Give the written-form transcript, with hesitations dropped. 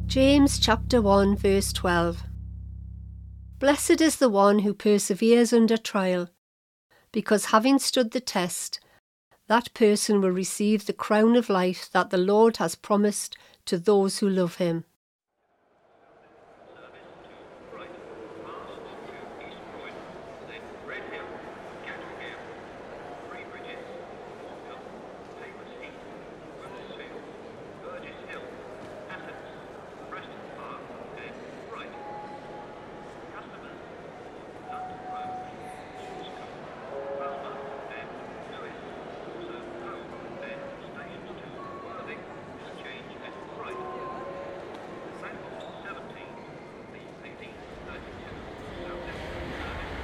James chapter 1 verse 12. Blessed is the one who perseveres under trial, because having stood the test, that person will receive the crown of life that the Lord has promised to those who love him.